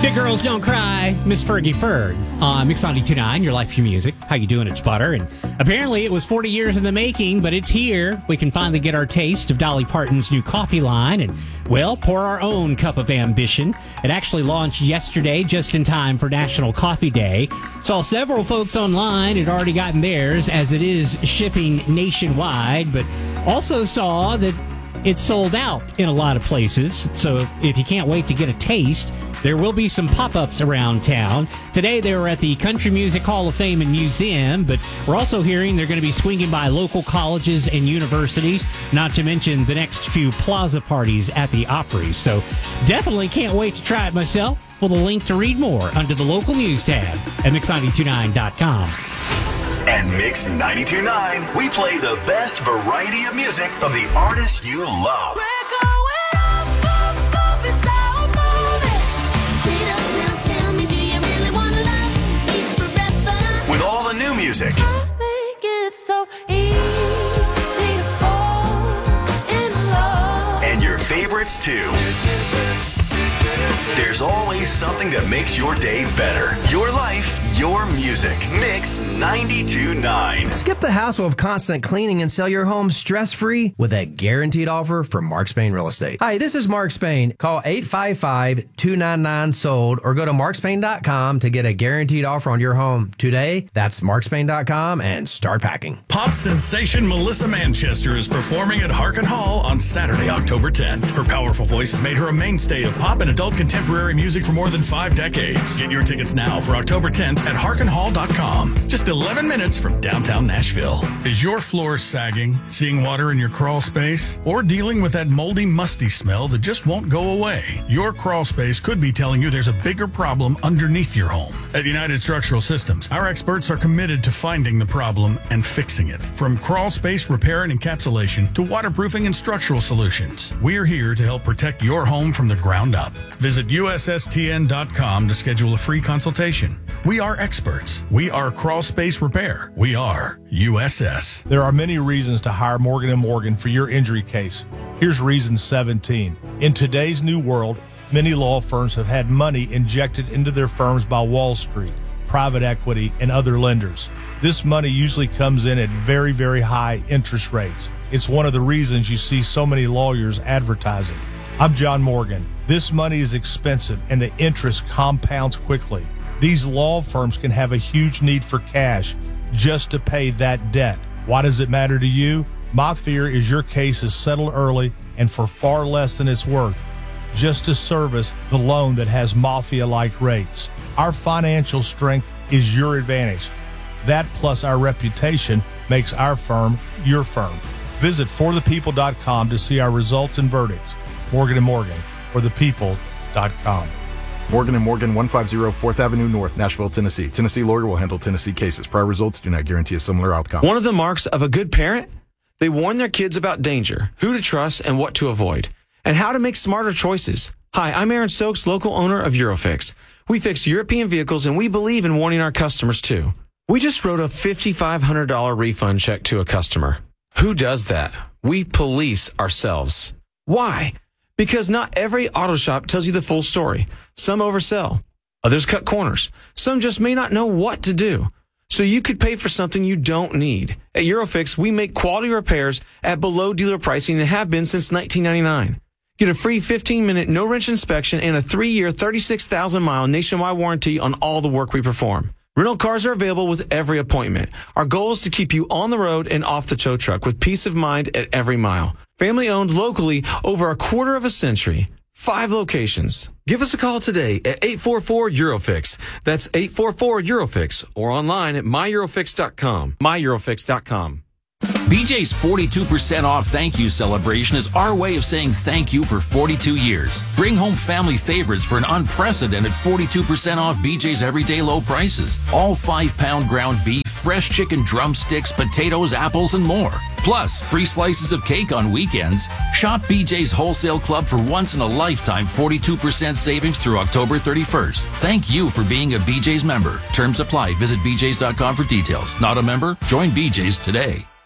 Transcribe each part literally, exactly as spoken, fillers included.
Big Girls Don't Cry, Miss Fergie Ferg on Mix ninety-two point nine, Your Life, Your Music. How you doing? It's Butter. And apparently it was forty years in the making, but it's here. We can finally get our taste of Dolly Parton's new coffee line and, well, pour our own cup of ambition. It actually launched yesterday, just in time for National Coffee Day. Saw several folks online had already gotten theirs, as it is shipping nationwide, but also saw that it's sold out in a lot of places. So if you can't wait to get a taste, there will be some pop-ups around town. Today they were at the Country Music Hall of Fame and Museum, but we're also hearing they're going to be swinging by local colleges and universities, not to mention the next few plaza parties at the Opry. So definitely can't wait to try it myself. With a link to read more under the local news tab at mix nine two nine dot com. And Mix ninety-two point nine, we play the best variety of music from the artists you love. With all the new music. Make it so easy to fall in love. And your favorites too. There's always something that makes your day better. Your life, your music. Mix ninety-two point nine. Skip the hassle of constant cleaning and sell your home stress-free with that guaranteed offer from Mark Spain Real Estate. Hi, this is Mark Spain. Call eight five five, two nine nine, sold or go to mark spain dot com to get a guaranteed offer on your home today. That's mark spain dot com and start packing. Pop sensation Melissa Manchester is performing at Harkin Hall on Saturday, October tenth. Her powerful voice has made her a mainstay of pop and adult contemporary music for more than five decades. Get your tickets now for October tenth at harkin hall dot com. Just eleven minutes from downtown Nashville. Is your floor sagging, seeing water in your crawl space, or dealing with that moldy, musty smell that just won't go away? Your crawl space could be telling you there's a bigger problem underneath your home. At United Structural Systems, our experts are committed to finding the problem and fixing it. From crawl space repair and encapsulation to waterproofing and structural solutions, we're here to help protect your home from the ground up. Visit U S S T N dot com to schedule a free consultation. We are experts. We are crawl space repair. We are U S S. There are many reasons to hire Morgan and Morgan for your injury case. Here's reason seventeen. In today's new world, many law firms have had money injected into their firms by Wall Street, private equity, and other lenders. This money usually comes in at very, very high interest rates. It's one of the reasons you see so many lawyers advertising. I'm John Morgan. This money is expensive and the interest compounds quickly. These law firms can have a huge need for cash just to pay that debt. Why does it matter to you? My fear is your case is settled early and for far less than it's worth, just to service the loan that has mafia-like rates. Our financial strength is your advantage. That plus our reputation makes our firm your firm. Visit for the people dot com to see our results and verdicts. Morgan and Morgan, for the people dot com. Morgan and Morgan, one fifty fourth Avenue North, Nashville, Tennessee. Tennessee lawyer will handle Tennessee cases. Prior results do not guarantee a similar outcome. One of the marks of a good parent? They warn their kids about danger, who to trust and what to avoid, and how to make smarter choices. Hi, I'm Aaron Stokes, local owner of Eurofix. We fix European vehicles, and we believe in warning our customers, too. We just wrote a five thousand five hundred dollars refund check to a customer. Who does that? We police ourselves. Why? Because not every auto shop tells you the full story. Some oversell. Others cut corners. Some just may not know what to do. So you could pay for something you don't need. At Eurofix, we make quality repairs at below dealer pricing and have been since nineteen ninety-nine. Get a free fifteen minute no-wrench inspection and a three year, thirty-six thousand mile nationwide warranty on all the work we perform. Rental cars are available with every appointment. Our goal is to keep you on the road and off the tow truck with peace of mind at every mile. Family owned locally over a quarter of a century. Five locations. Give us a call today at eight four four Eurofix. That's eight four four Eurofix or online at my eurofix dot com. my eurofix dot com. B J's forty-two percent off thank you celebration is our way of saying thank you for forty-two years. Bring home family favorites for an unprecedented forty-two percent off B J's everyday low prices. All five pound ground beef, fresh chicken drumsticks, potatoes, apples, and more. Plus, free slices of cake on weekends. Shop B J's Wholesale Club for once-in-a-lifetime forty-two percent savings through October thirty-first. Thank you for being a B J's member. Terms apply. Visit b j's dot com for details. Not a member? Join B J's today.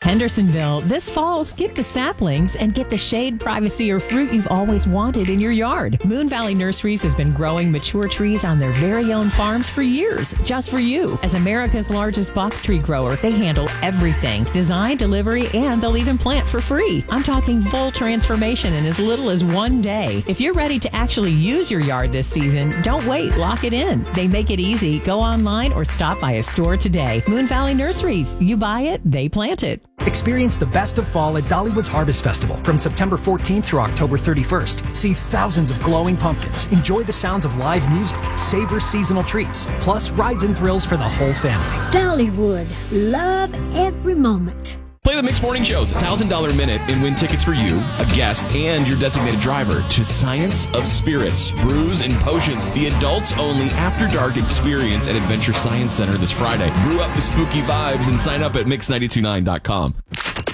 Hendersonville, this fall, skip the saplings and get the shade, privacy, or fruit you've always wanted in your yard. Moon Valley Nurseries has been growing mature trees on their very own farms for years, just for you. As America's largest box tree grower, they handle everything. Design, delivery, and they'll even plant for free. I'm talking full transformation in as little as one day. If you're ready to actually use your yard this season, don't wait, lock it in. They make it easy. Go online or stop by a store today. Moon Valley Nurseries. You buy it, they plant it. Experience the best of fall at Dollywood's Harvest Festival from September fourteenth through October thirty-first. See thousands of glowing pumpkins, enjoy the sounds of live music, savor seasonal treats, plus rides and thrills for the whole family. Dollywood. Love every moment. Play the Mixed Morning Show's one thousand dollars minute and win tickets for you, a guest, and your designated driver to Science of Spirits, Brews and Potions, the adults-only after-dark experience at Adventure Science Center this Friday. Brew up the spooky vibes and sign up at mix nine two nine dot com.